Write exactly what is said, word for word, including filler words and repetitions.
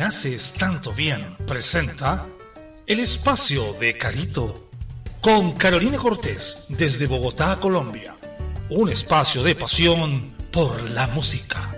me haces tanto bien presenta el espacio de Carito con Carolina Cortés desde Bogotá, Colombia. Un espacio de pasión por la música.